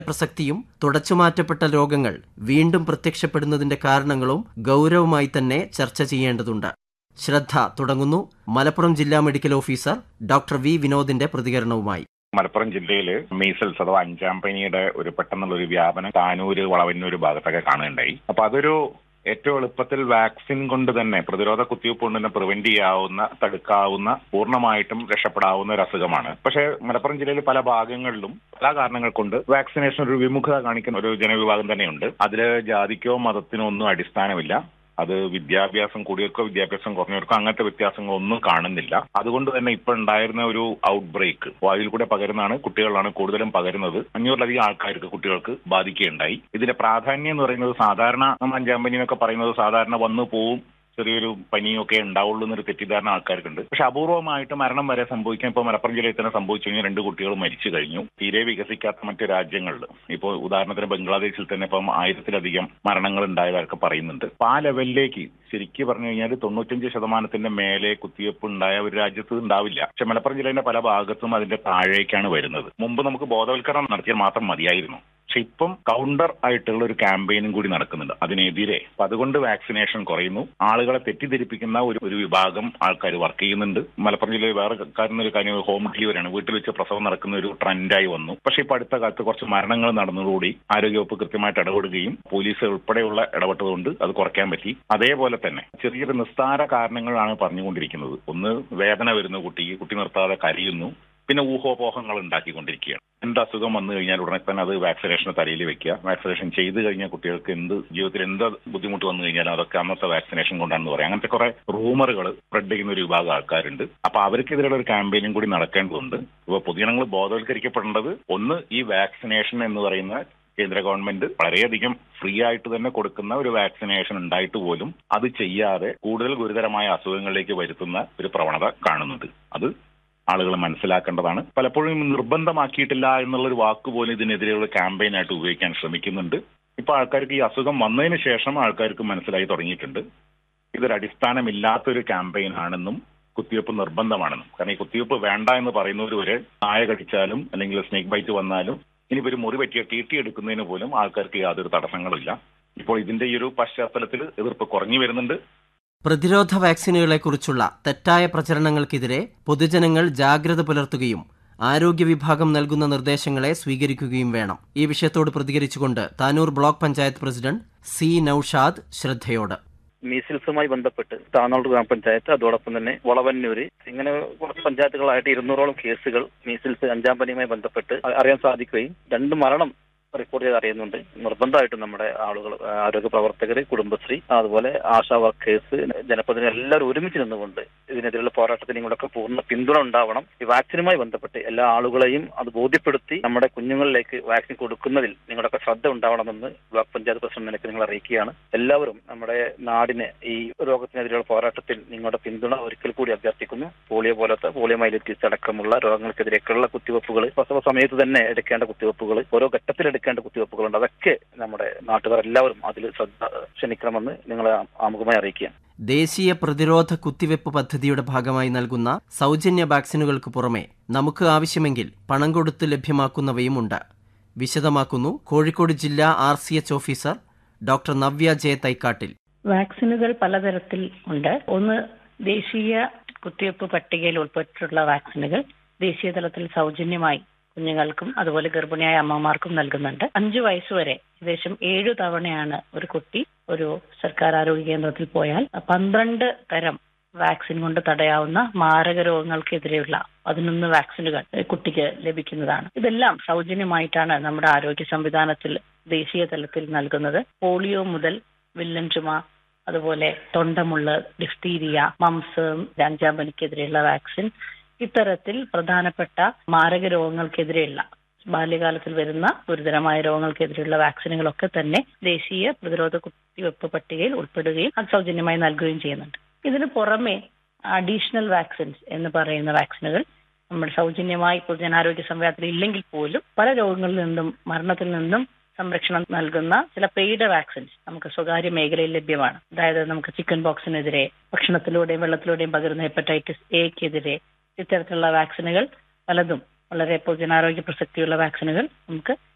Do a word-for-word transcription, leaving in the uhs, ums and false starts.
പ്രസക്തിയും തുടച്ചുമാറ്റപ്പെട്ട രോഗങ്ങൾ വീണ്ടും പ്രത്യക്ഷപ്പെടുന്നതിന്റെ കാരണങ്ങളും ഗൗരവമായി തന്നെ ചർച്ച ചെയ്യേണ്ടതുണ്ട്. ശ്രദ്ധ തുടങ്ങുന്നു. മലപ്പുറം ജില്ലാ മെഡിക്കൽ ഓഫീസർ ഡോക്ടർ വി വിനോദിന്റെ പ്രതികരണവുമായി. മലപ്പുറം ജില്ലയിൽ മീസൽസ് അഥവാ അഞ്ചാം പനിയുടെ ഒരു പെട്ടെന്നുള്ള ഒരു വ്യാപനം താനൂര് വളവന്നൂര് ഭാഗത്തൊക്കെ കാണുകയുണ്ടായി. അപ്പൊ അതൊരു ഏറ്റവും എളുപ്പത്തിൽ വാക്സിൻ കൊണ്ട് തന്നെ പ്രതിരോധ കുത്തിവയ്പ്പ് കൊണ്ട് തന്നെ പ്രിവെന്റ് ചെയ്യാവുന്ന, തടുക്കാവുന്ന, പൂർണ്ണമായിട്ടും രക്ഷപ്പെടാവുന്ന ഒരു അസുഖമാണ്. പക്ഷേ മലപ്പുറം ജില്ലയിൽ പല ഭാഗങ്ങളിലും പല കാരണങ്ങൾ കൊണ്ട് വാക്സിനേഷൻ ഒരു വിമുഖത കാണിക്കുന്ന ഒരു ജനവിഭാഗം തന്നെയുണ്ട്. അതിൽ ജാതിക്കോ മതത്തിനോ ഒന്നും അടിസ്ഥാനമില്ല. അത് വിദ്യാഭ്യാസം കൂടിയവർക്കോ വിദ്യാഭ്യാസം കുറഞ്ഞവർക്കോ അങ്ങനത്തെ വ്യത്യാസങ്ങളൊന്നും കാണുന്നില്ല. അതുകൊണ്ട് തന്നെ ഇപ്പൊ ഉണ്ടായിരുന്ന ഒരു ഔട്ട് ബ്രേക്ക് വായുവിൽ കൂടെ പകരുന്നതാണ്, കുട്ടികളാണ് കൂടുതലും പകരുന്നത്. അഞ്ഞൂറിലധികം ആൾക്കാർക്ക് കുട്ടികൾക്ക് ബാധിക്കുകയുണ്ടായി. ഇതിന്റെ പ്രാധാന്യം എന്ന് പറയുന്നത് സാധാരണ നമ്മൾ അഞ്ചാം പനി എന്നൊക്കെ പറയുന്നത് സാധാരണ വന്നു പോവും, ചെറിയൊരു പനിയൊക്കെ ഉണ്ടാവുള്ളൂ എന്നൊരു തെറ്റിദ്ധാരണ ആൾക്കാർക്കുണ്ട്. പക്ഷെ അപൂർവമായിട്ട് മരണം വരെ സംഭവിക്കാൻ ഇപ്പോൾ മലപ്പുറം ജില്ലയിൽ തന്നെ സംഭവിച്ചു കഴിഞ്ഞാൽ രണ്ട് കുട്ടികൾ മരിച്ചു കഴിഞ്ഞു. തീരെ വികസിക്കാത്ത മറ്റ് രാജ്യങ്ങളിൽ ഇപ്പോൾ ഉദാഹരണത്തിന് ബംഗ്ലാദേശിൽ തന്നെ ഇപ്പം ആയിരത്തിലധികം മരണങ്ങൾ ഉണ്ടായതൊക്കെ പറയുന്നുണ്ട്. അപ്പൊ ആ ലെവലിലേക്ക് ശരിക്കും പറഞ്ഞു കഴിഞ്ഞാൽ തൊണ്ണൂറ്റഞ്ച് ശതമാനത്തിന്റെ മേലെ കുത്തിവയ്പ്പ് ഉണ്ടായ ഒരു രാജ്യത്ത് ഉണ്ടാവില്ല. പക്ഷെ മലപ്പുറം ജില്ലയുടെ പല ഭാഗത്തും അതിന്റെ താഴേക്കാണ് വരുന്നത്. മുമ്പ് നമുക്ക് ബോധവൽക്കരണം നടത്തിയാൽ മാത്രം മതിയായിരുന്നു. പക്ഷെ ഇപ്പം കൗണ്ടർ ആയിട്ടുള്ള ഒരു ക്യാമ്പയിനും കൂടി നടക്കുന്നുണ്ട് അതിനെതിരെ. അപ്പൊ അതുകൊണ്ട് വാക്സിനേഷൻ കുറയുന്നു. ആളുകളെ തെറ്റിദ്ധരിപ്പിക്കുന്ന ഒരു ഒരു വിഭാഗം ആൾക്കാർ വർക്ക് ചെയ്യുന്നുണ്ട്. മലപ്പുറം ജില്ലയിൽ വേറെ കാര്യം ഒരു കാര്യം ഹോം ഡെലിവറിയാണ്, വീട്ടിൽ വെച്ച് പ്രസവം നടക്കുന്ന ഒരു ട്രെൻഡായി വന്നു. പക്ഷെ ഇപ്പൊ അടുത്ത കാലത്ത് കുറച്ച് മരണങ്ങൾ നടന്നതോടുകൂടി ആരോഗ്യവകുപ്പ് കൃത്യമായിട്ട് ഇടപെടുകയും പോലീസ് ഉൾപ്പെടെയുള്ള ഇടപെട്ടതുകൊണ്ട് അത് കുറയ്ക്കാൻ പറ്റി. അതേപോലെ തന്നെ ചെറിയൊരു നിസ്സാര കാരണങ്ങളാണ് പറഞ്ഞുകൊണ്ടിരിക്കുന്നത്. ഒന്ന്, വേദന വരുന്ന കുട്ടിക്ക്, കുട്ടി നിർത്താതെ കരയുന്നു. പിന്നെ ഊഹോപോഹങ്ങൾ ഉണ്ടാക്കിക്കൊണ്ടിരിക്കുകയാണ്. എന്ത് അസുഖം വന്നു കഴിഞ്ഞാൽ ഉടനെ തന്നെ അത് വാക്സിനേഷൻ തലയിൽ വെക്കുക. വാക്സിനേഷൻ ചെയ്ത് കഴിഞ്ഞാൽ കുട്ടികൾക്ക് എന്ത് ജീവിതത്തിൽ എന്ത് ബുദ്ധിമുട്ട് വന്നു കഴിഞ്ഞാലും അതൊക്കെ അന്നത്തെ വാക്സിനേഷൻ കൊണ്ടാണെന്ന് പറയാം. അങ്ങനത്തെ കുറെ റൂമറുകൾ സ്പ്രെഡ് ചെയ്യുന്ന ഒരു വിഭാഗം ആൾക്കാരുണ്ട്. അപ്പൊ അവർക്കെതിരെയുള്ള ഒരു ക്യാമ്പയിനും കൂടി നടക്കേണ്ടതുണ്ട്. ഇപ്പൊ പൊതുജനങ്ങൾ ബോധവൽക്കരിക്കപ്പെടേണ്ടത് ഒന്ന്, ഈ വാക്സിനേഷൻ എന്ന് പറയുന്ന കേന്ദ്ര ഗവൺമെന്റ് വളരെയധികം ഫ്രീ ആയിട്ട് തന്നെ കൊടുക്കുന്ന ഒരു വാക്സിനേഷൻ ഉണ്ടായിട്ട് പോലും അത് ചെയ്യാതെ കൂടുതൽ ഗുരുതരമായ അസുഖങ്ങളിലേക്ക് വരുത്തുന്ന ഒരു പ്രവണത കാണുന്നുണ്ട്. അത് ആളുകൾ മനസ്സിലാക്കേണ്ടതാണ്. പലപ്പോഴും നിർബന്ധമാക്കിയിട്ടില്ല എന്നുള്ളൊരു വാക്ക് പോലും ഇതിനെതിരെയുള്ള ക്യാമ്പയിനായിട്ട് ഉപയോഗിക്കാൻ ശ്രമിക്കുന്നുണ്ട്. ഇപ്പൊ ആൾക്കാർക്ക് ഈ അസുഖം വന്നതിന് ശേഷം ആൾക്കാർക്ക് മനസ്സിലായി തുടങ്ങിയിട്ടുണ്ട് ഇതൊരു അടിസ്ഥാനമില്ലാത്തൊരു ക്യാമ്പയിൻ ആണെന്നും കുത്തിവയ്പ്പ് നിർബന്ധമാണെന്നും. കാരണം ഈ കുത്തിവയ്പ്പ് വേണ്ട എന്ന് പറയുന്നവർ വരെ നായ കടിച്ചാലും അല്ലെങ്കിൽ സ്നേക്ക് ബൈറ്റ് വന്നാലും ഇനിയിപ്പോൾ ഒരു മുറി പറ്റിയ ടീറ്റി എടുക്കുന്നതിന് പോലും ആൾക്കാർക്ക് യാതൊരു തടസ്സങ്ങളില്ല. ഇപ്പോൾ ഇതിന്റെ ഈ ഒരു പശ്ചാത്തലത്തിൽ എതിർപ്പ് കുറഞ്ഞു വരുന്നുണ്ട്. പ്രതിരോധ വാക്സിനുകളെക്കുറിച്ചുള്ള തെറ്റായ പ്രചരണങ്ങൾക്കെതിരെ പൊതുജനങ്ങൾ ജാഗ്രത പുലർത്തുകയും ആരോഗ്യ വിഭാഗം നൽകുന്ന നിർദ്ദേശങ്ങളെ സ്വീകരിക്കുകയും വേണം. ഈ വിഷയത്തോട് പ്രതികരിച്ചുകൊണ്ട് Tanur block panchayat president C Naushad ശ്രദ്ധയോട്. മീസിൽസുമായി ബന്ധപ്പെട്ട് താനൂർ ഗ്രാമപഞ്ചായത്ത്, അതോടൊപ്പം തന്നെ വളവന്നൂര്, ഇങ്ങനെ കുറച്ച് പഞ്ചായത്തുകളായിട്ട് ഇരുന്നൂറോളം കേസുകൾ മീസിൽസ് അഞ്ചാം പനിയുമായി ബന്ധപ്പെട്ട് അറിയാൻ സാധിക്കുകയും രണ്ട് മരണം റിപ്പോർട്ട് ചെയ്ത് അറിയുന്നുണ്ട്. നിർബന്ധമായിട്ടും നമ്മുടെ ആളുകൾ, ആരോഗ്യ പ്രവർത്തകർ, കുടുംബശ്രീ, അതുപോലെ ആശാ വർക്കേഴ്സ്, ജനപ്രതിനിധികൾ എല്ലാവരും ഒരുമിച്ച് നിന്നുകൊണ്ട് ഇതിനെതിരെയുള്ള പോരാട്ടത്തിന് നിങ്ങളൊക്കെ പൂർണ്ണ പിന്തുണ ഉണ്ടാവണം. ഈ വാക്സിനുമായി ബന്ധപ്പെട്ട് എല്ലാ ആളുകളെയും അത് ബോധ്യപ്പെടുത്തി നമ്മുടെ കുഞ്ഞുങ്ങളിലേക്ക് വാക്സിൻ കൊടുക്കുന്നതിൽ നിങ്ങളൊക്കെ ശ്രദ്ധ ഉണ്ടാവണമെന്ന് ബ്ലോക്ക് പഞ്ചായത്ത് പ്രസിഡന്റിനെ നിങ്ങൾ അറിയിക്കുകയാണ്. എല്ലാവരും നമ്മുടെ നാടിന് ഈ രോഗത്തിനെതിരെയുള്ള പോരാട്ടത്തിൽ നിങ്ങളുടെ പിന്തുണ ഒരിക്കൽ കൂടി അഭ്യർത്ഥിക്കുന്നു. പോളിയോ പോലത്തെ പോളിയോ മൈലറ്റീസ് അടക്കമുള്ള രോഗങ്ങൾക്കെതിരെയൊക്കെയുള്ള കുത്തിവയ്പ്പുകൾ, പ്രസവ സമയത്ത് തന്നെ എടുക്കേണ്ട കുത്തിവയ്പ്പുകൾ, ഓരോ ഘട്ടത്തിൽ എടുക്കേണ്ട കുത്തിവയ്പ്പുകളുണ്ട്. അതൊക്കെ നമ്മുടെ നാട്ടുകാർ എല്ലാവരും അതിൽ ശ്രദ്ധ ക്ഷണിക്കണമെന്ന് നിങ്ങളെ ആമുഖമായി അറിയിക്കുക. ദേശീയ പ്രതിരോധ കുത്തിവയ്പ്പ് പദ്ധതിയുടെ ഭാഗമായി നൽകുന്ന സൗജന്യ വാക്സിനുകൾക്ക് പുറമെ നമുക്ക് ആവശ്യമെങ്കിൽ പണം കൊടുത്ത് ലഭ്യമാക്കുന്നവയുമുണ്ട്. വിശദമാക്കുന്നു കോഴിക്കോട് ജില്ലാ R C H officer doctor Navya J തൈക്കാട്ടിൽ. വാക്സിനുകൾ പലതരത്തിൽ ഉണ്ട്. ഒന്ന്, ദേശീയ കുത്തിവയ്പ്പ് പട്ടികയിൽ ഉൾപ്പെട്ടിട്ടുള്ള വാക്സിനുകൾ ദേശീയ തലത്തിൽ സൗജന്യമായി കുഞ്ഞുങ്ങൾക്കും അതുപോലെ ഗർഭിണിയായ അമ്മമാർക്കും നൽകുന്നുണ്ട്. അഞ്ചു വയസ്സുവരെ ഏകദേശം ഏഴു തവണയാണ് ഒരു കുട്ടി ഒരു സർക്കാർ ആരോഗ്യ കേന്ദ്രത്തിൽ പോയാൽ പന്ത്രണ്ട് തരം വാക്സിൻ കൊണ്ട് തടയാവുന്ന മാരക രോഗങ്ങൾക്കെതിരെയുള്ള പതിനൊന്ന് വാക്സിനുകൾ കുട്ടിക്ക് ലഭിക്കുന്നതാണ്. ഇതെല്ലാം സൗജന്യമായിട്ടാണ് നമ്മുടെ ആരോഗ്യ സംവിധാനത്തിൽ ദേശീയ തലത്തിൽ നൽകുന്നത്. പോളിയോ മുതൽ വില്ലൻ ചുമ, അതുപോലെ തൊണ്ടമുള്ള്, ഡിഫ്തീരിയ, മംസ്, അഞ്ചാം പനിക്കെതിരെയുള്ള വാക്സിൻ, ഇത്തരത്തിൽ പ്രധാനപ്പെട്ട മാരക രോഗങ്ങൾക്കെതിരെയുള്ള ബാല്യകാലത്തിൽ വരുന്ന ഗുരുതരമായ രോഗങ്ങൾക്കെതിരെയുള്ള വാക്സിനുകളൊക്കെ തന്നെ ദേശീയ പ്രതിരോധ കുത്തിവയ്പ്പ് പട്ടികയിൽ ഉൾപ്പെടുകയും അത് സൗജന്യമായി നൽകുകയും ചെയ്യുന്നുണ്ട്. ഇതിന് പുറമെ അഡീഷണൽ വാക്സിൻസ് എന്ന് പറയുന്ന വാക്സിനുകൾ നമ്മൾ സൗജന്യമായി പൊതുജനാരോഗ്യ സംവിധാനത്തിൽ ഇല്ലെങ്കിൽ പോലും പല രോഗങ്ങളിൽ നിന്നും മരണത്തിൽ നിന്നും സംരക്ഷണം നൽകുന്ന ചില പെയ്ഡ് വാക്സിൻസ് നമുക്ക് സ്വകാര്യ മേഖലയിൽ ലഭ്യമാണ്. അതായത് നമുക്ക് ചിക്കൻ പോക്സിനെതിരെ, ഭക്ഷണത്തിലൂടെയും വെള്ളത്തിലൂടെയും പകരുന്ന ഹെപ്പറ്റൈറ്റിസ് എക്കെതിരെ ഇത്തരത്തിലുള്ള വാക്സിനുകൾ പലതും വളരെ പൊതുജനാരോഗ്യ പ്രസക്തിയുള്ള വാക്സിനുകൾ നമുക്ക്